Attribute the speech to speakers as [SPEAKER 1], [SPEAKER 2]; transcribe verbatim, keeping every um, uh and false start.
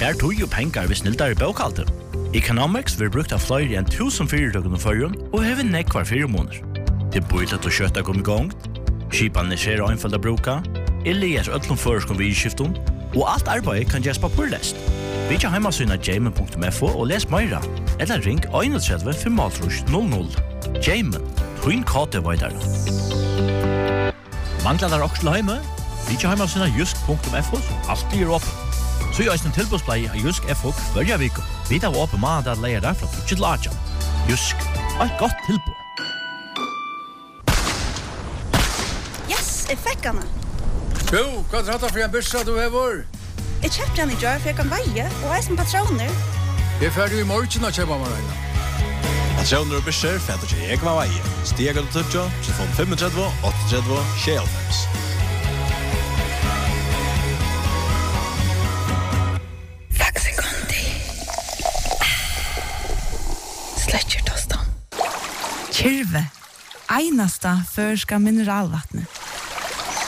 [SPEAKER 1] Mer tog og pengar vi snildar i bókalter. Economics vil brukt av flere enn tusen fyrirtøkken og førjen, og hever nekvar fire måneder. Det bor til å kjøtta kom i gang, skipan er skjer og einfalda bruka, eller gjør øtlom føreskom vi i skifton, og alt arbeid kan gjøres papurlest. Vi kan heimasyna jamen punktum f o og les meira, eller ring tre fem null null. Jamen, twin kate veidar. Manglar der også til heime? Vi kan heimasyna jusk punktum f o, som alltid er åpen. Så gjør en tilbudsplei av Jusk F O hver vik. Vi tar åpen mandag at leier der fra tjukke til Aja. Jusk, et godt tilbud.
[SPEAKER 2] Yes, jeg fikk henne.
[SPEAKER 3] Jo, hva er det for en byrsa du hever?
[SPEAKER 2] Jeg kjøpte henne i dør, for jeg kan veie, og jeg som patroner.
[SPEAKER 3] Jeg er ferdig i morgen å kjøpe meg regna.
[SPEAKER 4] Patroner og byrser, for at jeg kan veie. Stiger du tøtja, telefon fem tre åtte tre tjei.
[SPEAKER 5] Kyrve, einasta førska mineralvattnet.